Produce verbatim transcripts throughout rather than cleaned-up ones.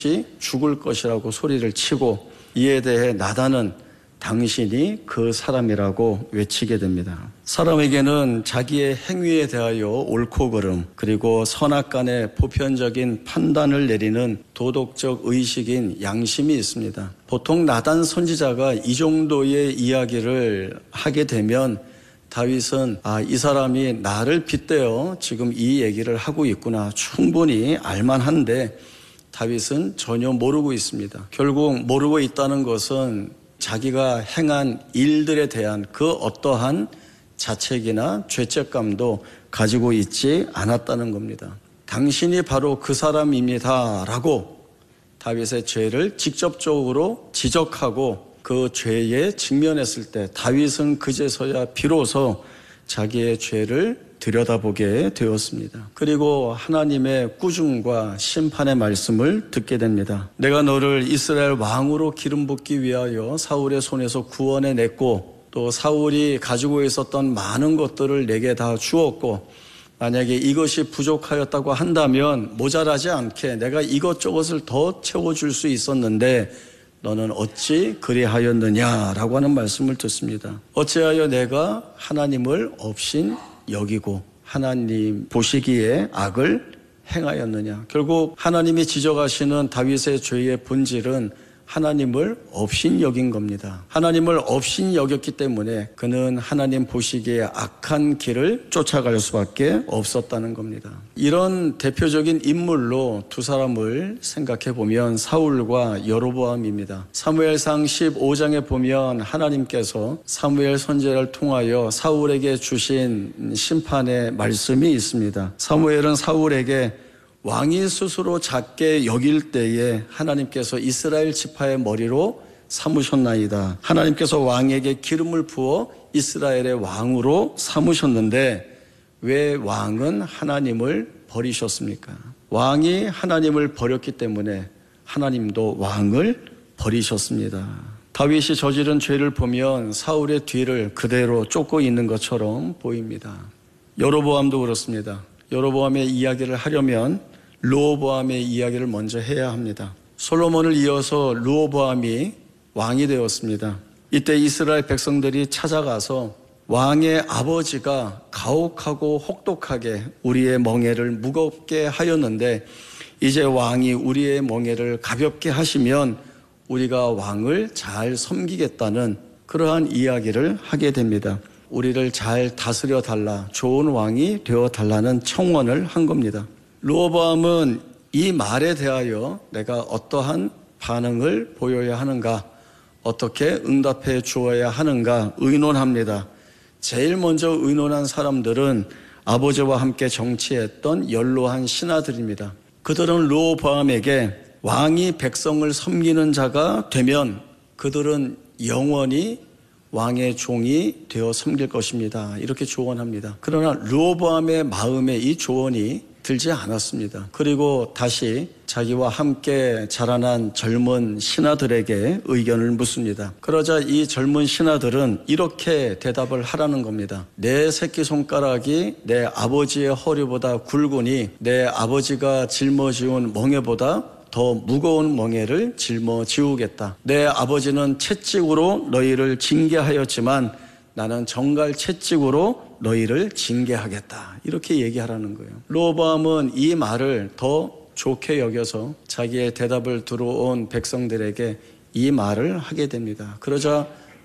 죽을 것이라고 소리를 치고 이에 대해 나단은 당신이 그 사람이라고 외치게 됩니다. 사람에게는 자기의 행위에 대하여 옳고 그름 그리고 선악간의 보편적인 판단을 내리는 도덕적 의식인 양심이 있습니다. 보통 나단 선지자가 이 정도의 이야기를 하게 되면 다윗은 아, 이 사람이 나를 빗대어 지금 이 얘기를 하고 있구나 충분히 알만한데 다윗은 전혀 모르고 있습니다. 결국 모르고 있다는 것은 자기가 행한 일들에 대한 그 어떠한 자책이나 죄책감도 가지고 있지 않았다는 겁니다. 당신이 바로 그 사람입니다 라고 다윗의 죄를 직접적으로 지적하고 그 죄에 직면했을 때 다윗은 그제서야 비로소 자기의 죄를 들여다보게 되었습니다. 그리고 하나님의 꾸중과 심판의 말씀을 듣게 됩니다. 내가 너를 이스라엘 왕으로 기름 붓기 위하여 사울의 손에서 구원해냈고 또 사울이 가지고 있었던 많은 것들을 내게 다 주었고 만약에 이것이 부족하였다고 한다면 모자라지 않게 내가 이것저것을 더 채워줄 수 있었는데 너는 어찌 그리하였느냐라고 하는 말씀을 듣습니다. 어찌하여 내가 하나님을 업신 여기고 하나님 보시기에 악을 행하였느냐. 결국 하나님이 지적하시는 다윗의 죄의 본질은 하나님을 업신 여긴 겁니다. 하나님을 업신 여겼기 때문에 그는 하나님 보시기에 악한 길을 쫓아갈 수밖에 없었다는 겁니다. 이런 대표적인 인물로 두 사람을 생각해 보면 사울과 여로보암입니다. 사무엘상 십오 장에 보면 하나님께서 사무엘 선지자를 통하여 사울에게 주신 심판의 말씀이 있습니다. 사무엘은 사울에게 왕이 스스로 작게 여길 때에 하나님께서 이스라엘 지파의 머리로 삼으셨나이다. 하나님께서 왕에게 기름을 부어 이스라엘의 왕으로 삼으셨는데 왜 왕은 하나님을 버리셨습니까? 왕이 하나님을 버렸기 때문에 하나님도 왕을 버리셨습니다. 다윗이 저지른 죄를 보면 사울의 뒤를 그대로 쫓고 있는 것처럼 보입니다. 여로보암도 그렇습니다. 여로보암의 이야기를 하려면 르호보암의 이야기를 먼저 해야 합니다. 솔로몬을 이어서 르호보암이 왕이 되었습니다. 이때 이스라엘 백성들이 찾아가서 왕의 아버지가 가혹하고 혹독하게 우리의 멍에를 무겁게 하였는데 이제 왕이 우리의 멍에를 가볍게 하시면 우리가 왕을 잘 섬기겠다는 그러한 이야기를 하게 됩니다. 우리를 잘 다스려 달라, 좋은 왕이 되어 달라는 청원을 한 겁니다. 르호보암은 이 말에 대하여 내가 어떠한 반응을 보여야 하는가, 어떻게 응답해 주어야 하는가 의논합니다. 제일 먼저 의논한 사람들은 아버지와 함께 정치했던 연로한 신하들입니다. 그들은 르호보암에게 왕이 백성을 섬기는 자가 되면 그들은 영원히 왕의 종이 되어 섬길 것입니다. 이렇게 조언합니다. 그러나 르호보암의 마음에 이 조언이 들지 않았습니다. 그리고 다시 자기와 함께 자라난 젊은 신하들에게 의견을 묻습니다. 그러자 이 젊은 신하들은 이렇게 대답을 하라는 겁니다. 내 새끼손가락이 내 아버지의 허리보다 굵으니 내 아버지가 짊어지운 멍에보다 더 무거운 멍에를 짊어지우겠다. 내 아버지는 채찍으로 너희를 징계하였지만 나는 정갈 채찍으로 너희를 징계하겠다. 이렇게 얘기하라는 거예요. 르호보암은 이 말을 더 좋게 여겨서 자기의 대답을 들어온 백성들에게 이 말을 하게 됩니다. 그러자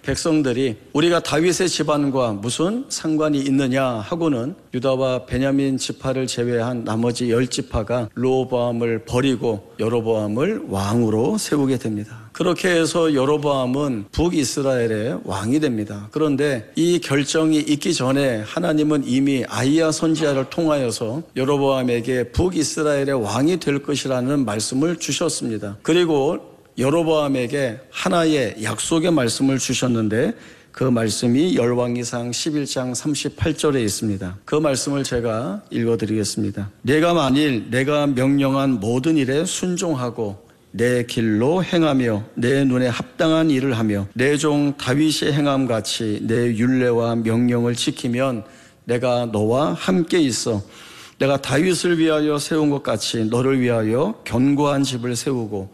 백성들이 우리가 다윗의 집안과 무슨 상관이 있느냐 하고는 유다와 베냐민 지파를 제외한 나머지 열 지파가 르호보암을 버리고 여로보암을 왕으로 세우게 됩니다. 그렇게 해서 여로보암은 북이스라엘의 왕이 됩니다. 그런데 이 결정이 있기 전에 하나님은 이미 아히야 선지자를 통하여서 여로보암에게 북이스라엘의 왕이 될 것이라는 말씀을 주셨습니다. 그리고 여로보암에게 하나의 약속의 말씀을 주셨는데 그 말씀이 열왕기상 십일 장 삼십팔 절에 있습니다. 그 말씀을 제가 읽어드리겠습니다. 내가 만일 내가 명령한 모든 일에 순종하고 내 길로 행하며 내 눈에 합당한 일을 하며 내 종 다윗이 행함같이 내 율례와 명령을 지키면 내가 너와 함께 있어 내가 다윗을 위하여 세운 것 같이 너를 위하여 견고한 집을 세우고